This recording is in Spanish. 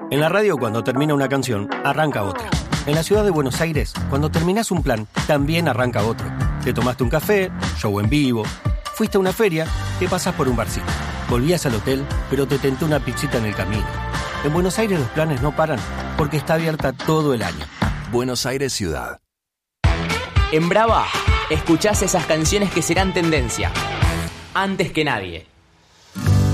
En la radio, cuando termina una canción, arranca otra. En la ciudad de Buenos Aires, cuando terminás un plan, también arranca otro. Te tomaste un café, show en vivo, fuiste a una feria, te pasás por un barcito. Volvías al hotel, pero te tentó una pizzita en el camino. En Buenos Aires los planes no paran, porque está abierta todo el año. Buenos Aires Ciudad. En Brava, escuchás esas canciones que serán tendencia. Antes que nadie.